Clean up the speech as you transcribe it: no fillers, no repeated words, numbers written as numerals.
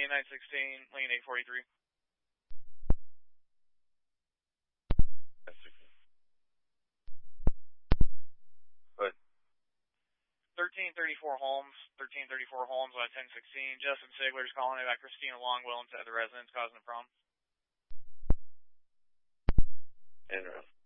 lane 916, lane 843. What? 1334 Holmes on 1016. Justin Sigler's calling about Christina Longwell inside the residence causing a problem. Interesting.